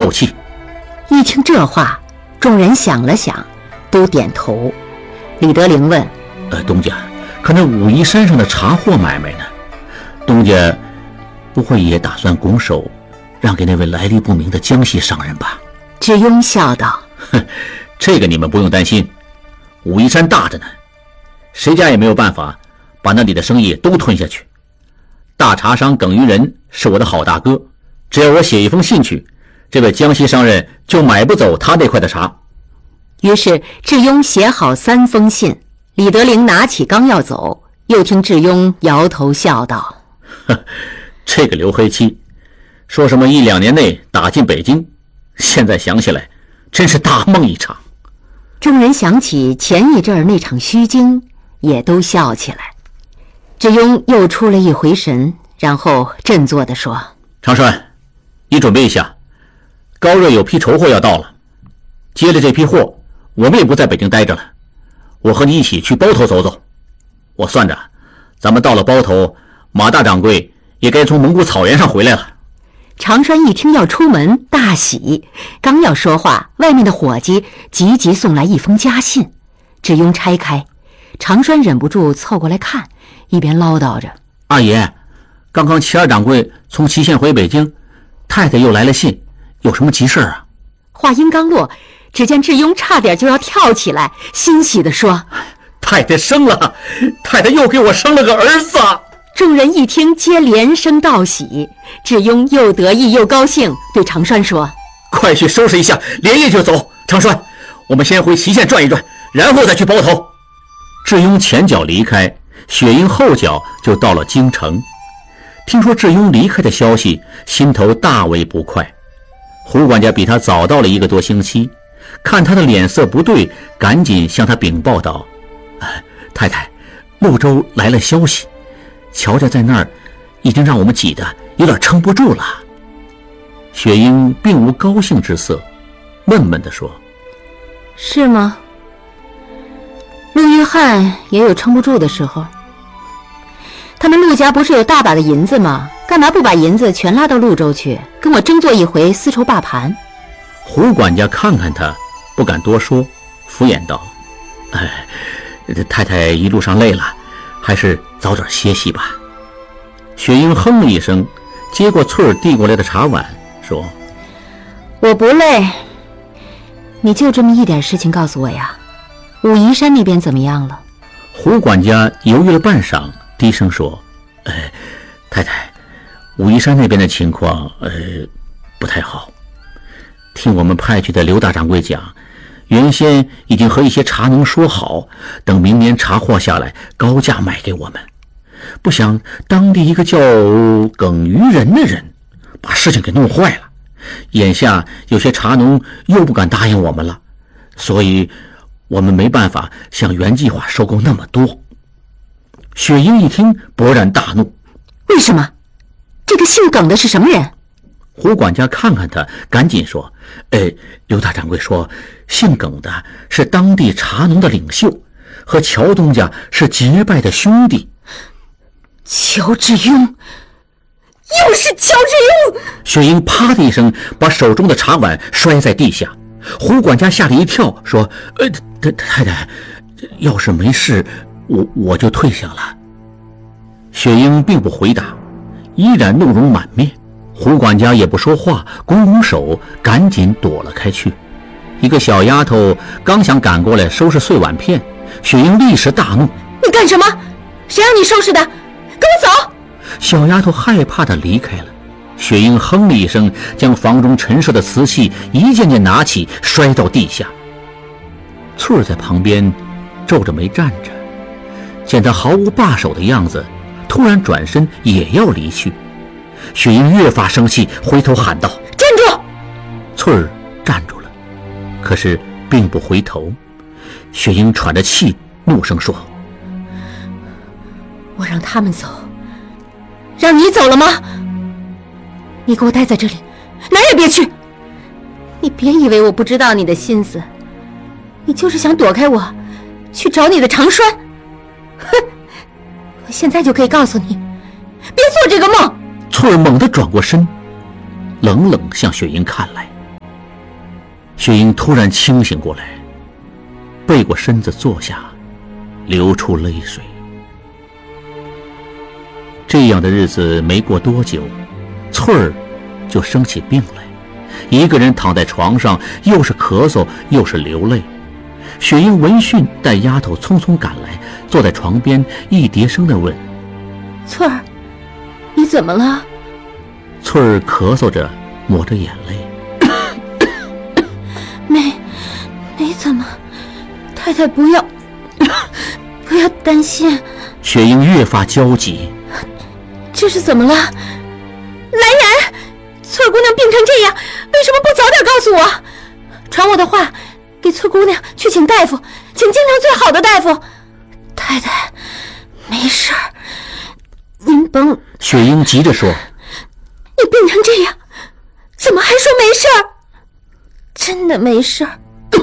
口气。 一听这话，众人想了想，都点头。李德龄问： 东家，可那武夷山上的茶货买卖呢？东家不会也打算拱手让给那位来历不明的江西商人吧？ 智庸笑道： 这个你们不用担心，武夷山大着呢，谁家也没有办法把那里的生意都吞下去。大茶商耿于仁是我的好大哥，只要我写一封信去，这位江西商人就买不走他那块的茶。 于是智庸写好3封信，李德龄拿起刚要走，又听智庸摇头笑道： 这个刘黑七说什么1、2年内打进北京，现在想起来真是大梦一场。 众人想起前一阵儿那场虚惊，也都笑起来。智庸又出了一回神，然后振作地说： 长栓，你准备一下，高热有批筹货要到了，接了这批货，我们也不在北京待着了，我和你一起去包头走走。我算着咱们到了包头，马大掌柜也该从蒙古草原上回来了。 长栓一听要出门，大喜，刚要说话，外面的伙计急急送来一封家信。智庸拆开，长栓忍不住凑过来看，一边唠叨着： 二爷，刚刚齐二掌柜从祁县回北京，太太又来了信，有什么急事啊？ 话音刚落，只见智庸差点就要跳起来，欣喜地说： 太太生了，太太又给我生了个儿子。 众人一听，皆连声道喜。智庸又得意又高兴，对长栓说： 快去收拾一下，连夜就走。长栓，我们先回祁县转一转，然后再去包头。智庸前脚离开，雪英后脚就到了京城。听说智庸离开的消息，心头大为不快。胡管家比他早到了1个多星期，看他的脸色不对，赶紧向他禀报道：太太，潞州来了消息，乔家在那儿已经让我们挤得有点撑不住了。雪英并无高兴之色，闷闷地说： 是吗？陆约翰也有撑不住的时候。他们陆家不是有大把的银子吗？干嘛不把银子全拉到潞州去，跟我争做一回丝绸霸盘？ 胡管家看看他，不敢多说，敷衍道：太太一路上累了，还是早点歇息吧。雪英哼了一声，接过翠儿递过来的茶碗，说： 我不累，你就这么一点事情告诉我呀？武夷山那边怎么样了？ 胡管家犹豫了半晌，低声说：太太，武夷山那边的情况不太好。听我们派去的刘大掌柜讲，原先已经和一些茶农说好，等明年茶货下来高价卖给我们。不想当地一个叫耿于仁的人把事情给弄坏了，眼下有些茶农又不敢答应我们了，所以我们没办法像原计划收购那么多。雪英一听勃然大怒： 为什么？这个姓耿的是什么人？ 胡管家看看他，赶紧说：刘大掌柜说，姓耿的是当地茶农的领袖，和乔东家是结拜的兄弟。 乔致庸，又是乔致庸！ 雪英啪的一声把手中的茶碗摔在地下。胡管家吓了一跳，说：太太，要是没事，我就退下了。雪英并不回答，依然怒容满面。胡管家也不说话，拱拱手，赶紧躲了开去。一个小丫头刚想赶过来收拾碎碗片，雪英立时大怒： 你干什么？谁让你收拾的？跟我走！ 小丫头害怕地离开了。雪英哼了一声，将房中陈设的瓷器一件件拿起，摔到地下。翠儿在旁边皱着眉站着，见他毫无罢手的样子，突然转身也要离去。雪英越发生气，回头喊道： 站住！ 翠儿站住了，可是并不回头。雪英喘着气，怒声说： 我让他们走，让你走了吗？你给我待在这里，哪也别去！你别以为我不知道你的心思，你就是想躲开我，去找你的长栓。哼！我现在就可以告诉你，别做这个梦！ 翠儿猛地转过身，冷冷向雪英看来。 雪英突然清醒过来，背过身子坐下，流出泪水。这样的日子没过多久，翠儿就生起病来，一个人躺在床上，又是咳嗽又是流泪。雪英闻讯带丫头匆匆赶来，坐在床边一叠声地问： 翠儿，你怎么了？ 翠儿咳嗽着抹着眼泪： 没怎么，太太不要担心。 雪英越发焦急： 这是怎么了？来人！翠儿姑娘病成这样，为什么不早点告诉我？传我的话，给翠姑娘去请大夫，请京城最好的大夫。太太，没事儿，您甭…… 雪英急着说： 你病成这样，怎么还说没事儿？真的没事儿。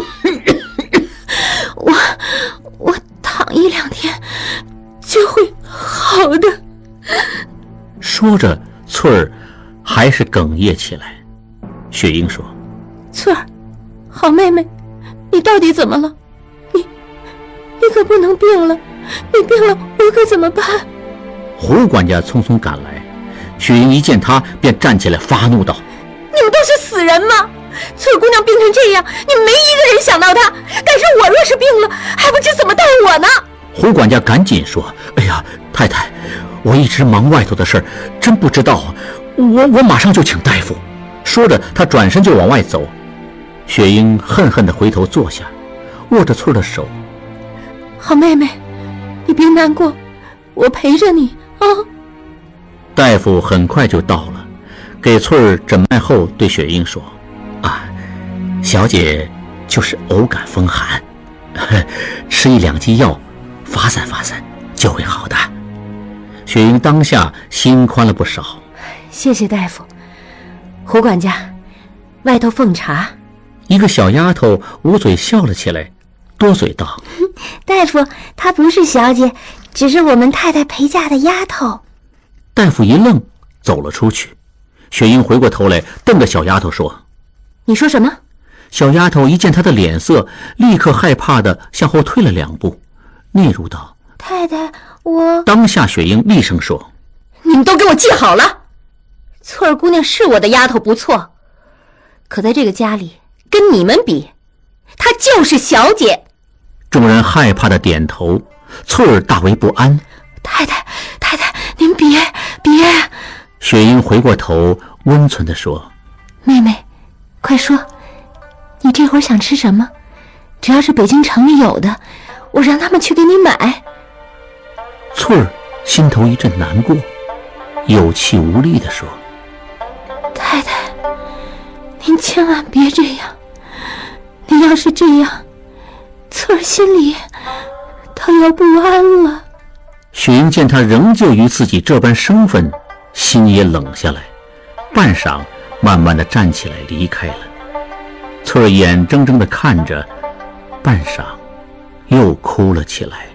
我躺1、2天就会好的。 说着，翠儿还是哽咽起来。雪英说： 翠儿，好妹妹，你到底怎么了？你可不能病了，你病了我可怎么办？ 胡管家匆匆赶来，雪英一见他便站起来发怒道： 你们都是死人吗？翠姑娘病成这样，你们没一个人想到她，但是我若是病了，还不知怎么待我呢。 胡管家赶紧说：哎呀，太太，我一直忙外头的事儿，真不知道，我马上就请大夫。说着他转身就往外走。雪英恨恨地回头坐下，握着翠儿的手： 好妹妹，你别难过，我陪着你啊。 大夫很快就到了，给翠儿诊脉后对雪英说：小姐就是偶感风寒，吃1、2剂药发散发散就会好的。雪英当下心宽了不少。 谢谢大夫。胡管家，外头奉茶。 一个小丫头捂嘴笑了起来，多嘴道： 大夫，她不是小姐，只是我们太太陪嫁的丫头。 大夫一愣，走了出去。雪英回过头来瞪着小丫头说： 你说什么？ 小丫头一见他的脸色，立刻害怕地向后退了2步，嗫嚅道： 太太，我…… 当下雪英厉声说： 你们都给我记好了，翠儿姑娘是我的丫头不错，可在这个家里跟你们比，她就是小姐。 众人害怕地点头，翠儿大为不安： 太太，您别！ 雪英回过头温存地说： 妹妹，快说，你这会儿想吃什么？只要是北京城里有的，我让他们去给你买。 翠儿心头一阵难过，有气无力地说： 太太，您千万别这样，你要是这样，翠儿心里她要不安了。 雪英见他仍旧于自己这般生分，心也冷下来，半晌慢慢地站起来离开了。翠儿眼睁睁地看着，半晌又哭了起来。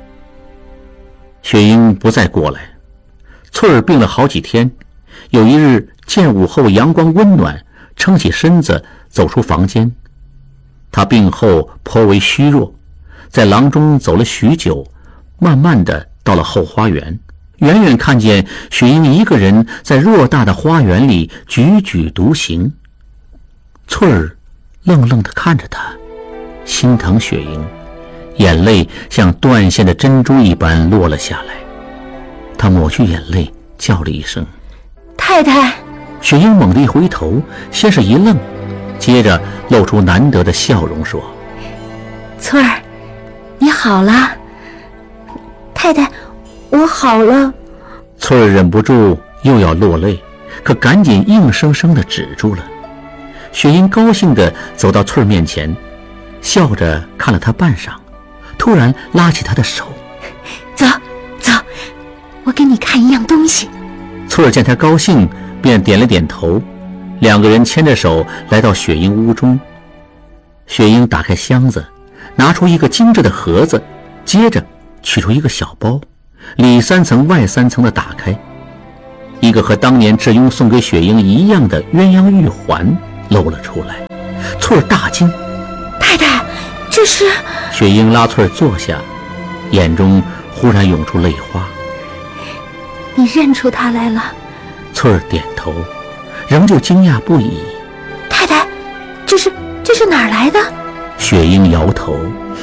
雪英不再过来。翠儿病了好几天，有一日见午后阳光温暖，撑起身子走出房间。她病后颇为虚弱，在廊中走了许久，慢慢地到了后花园，远远看见雪英一个人在偌大的花园里踽踽独行。翠儿愣愣地看着她，心疼雪英，眼泪像断线的珍珠一般落了下来。她抹去眼泪，叫了一声： 太太。 雪英猛地一回头，先是一愣，接着露出难得的笑容说： 翠儿，你好了。太太，我好了。 翠儿忍不住又要落泪，可赶紧硬生生地止住了。雪英高兴地走到翠儿面前，笑着看了她半晌，突然拉起她的手： 走，我给你看一样东西。 翠儿见她高兴，便点了点头。2个人牵着手来到雪英屋中。雪英打开箱子，拿出一个精致的盒子，接着取出一个小包，里3层外3层的打开，一个和当年智庸送给雪英一样的鸳鸯玉环露了出来。 翠儿大惊：“ 太太，这是……” 雪英拉翠儿坐下，眼中忽然涌出泪花。 你认出他来了？ 翠儿点头，仍旧惊讶不已。 太太，这是哪儿来的？ 雪英摇头：“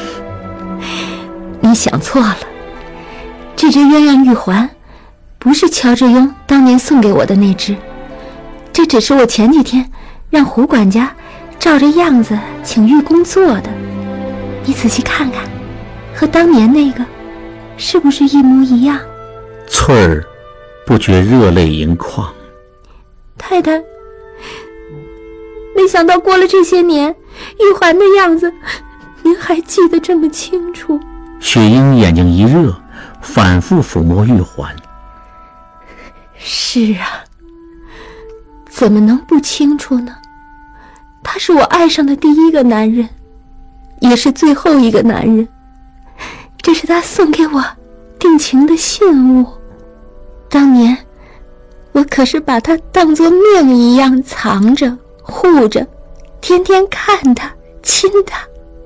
你想错了，这只鸳鸯玉环不是乔致庸当年送给我的那只，这只是我前几天让胡管家照着样子请玉工做的。你仔细看看，和当年那个是不是一模一样？” 翠儿不觉热泪盈眶。 太太，没想到过了这些年，玉环的样子您还记得这么清楚。 雪英眼睛一热，反复抚摸玉环。 是啊，怎么能不清楚呢？他是我爱上的第一个男人，也是最后一个男人。这是他送给我定情的信物，当年我可是把他当作命一样藏着护着，天天看他亲他，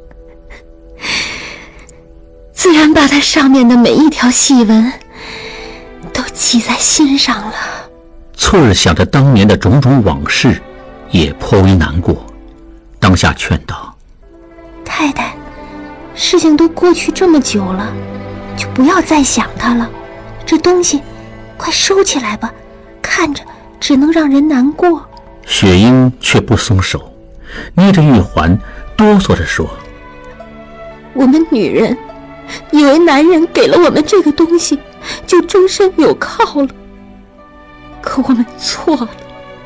自然把他上面的每一条细纹都记在心上了。 翠儿想着当年的种种往事，也颇为难过，当下劝道：“ 太太，事情都过去这么久了，就不要再想它了。这东西快收起来吧，看着只能让人难过。” 雪英却不松手，捏着玉环哆嗦着说：“ 我们女人以为男人给了我们这个东西就终身有靠了，可我们错了。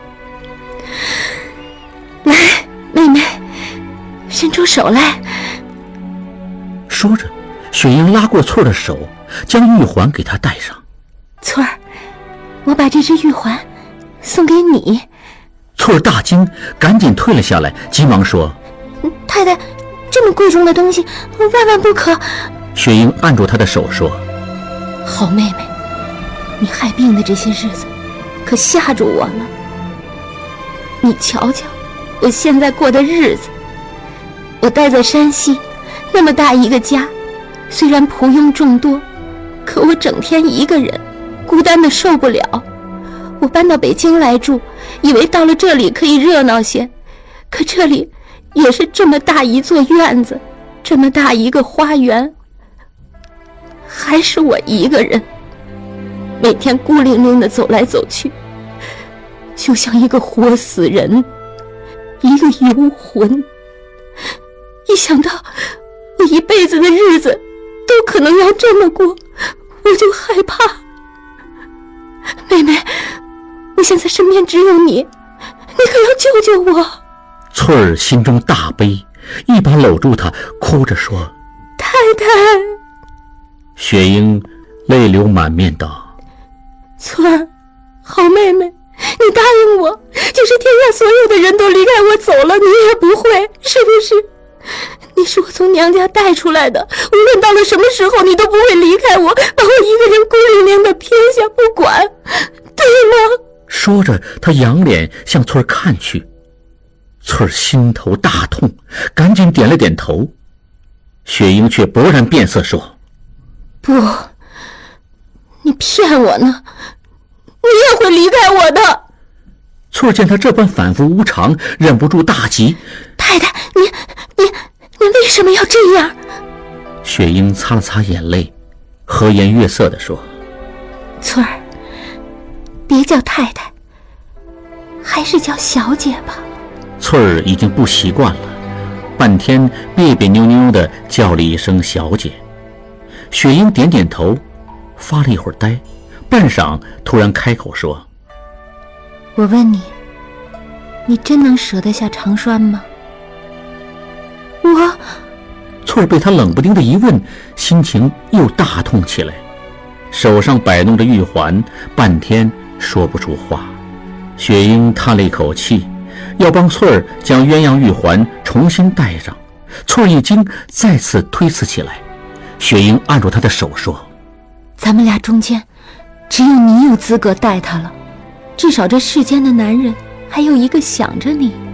来，妹妹，伸出手来。” 说着，雪英拉过翠儿的手，将玉环给她戴上。 “翠儿，我把这只玉环送给你。” 翠儿大惊，赶紧退了下来，急忙说：“ 太太，这么贵重的东西，万万不可。” 雪英按住她的手说：“ 好妹妹，你害病的这些日子可吓住我了。你瞧瞧我现在过的日子，我待在山西那么大一个家，虽然仆佣众多，可我整天一个人，孤单的受不了。我搬到北京来住，以为到了这里可以热闹些，可这里也是这么大一座院子，这么大一个花园，还是我一个人，每天孤零零地走来走去，就像一个活死人，一个游魂。一想到我一辈子的日子都可能要这么过，我就害怕。妹妹，我现在身边只有你，你可要救救我。” 翠儿心中大悲，一把搂住她，哭着说：“ 太太。” 雪英泪流满面道：“ 翠儿，好妹妹，你答应我，就是天下所有的人都离开我走了，你也不会，是不是？你是我从娘家带出来的，无论到了什么时候，你都不会离开我，把我一个人孤零零的撇下不管，对吗？” 说着，他仰脸向翠儿看去。翠儿心头大痛，赶紧点了点头。雪英却勃然变色说：“ 不，你骗我呢，你也会离开我的。” 翠儿见他这般反复无常，忍不住大急：“ 太太，你为什么要这样？” 雪英擦了擦眼泪，和颜悦色地说：“ 翠儿，别叫太太，还是叫小姐吧。” 翠儿已经不习惯了，半天别别扭扭地叫了一声小姐。雪英点点头，发了一会儿呆，半晌突然开口说：“ 我问你，你真能舍得下长栓吗？”我…… 翠儿被他冷不丁的一问，心情又大痛起来，手上摆弄着玉环，半天说不出话。雪英叹了一口气，要帮翠儿将鸳鸯玉环重新戴上。翠儿一惊，再次推辞起来。雪英按住她的手说：“ 咱们俩中间只有你有资格戴它了，至少这世间的男人还有一个想着你。”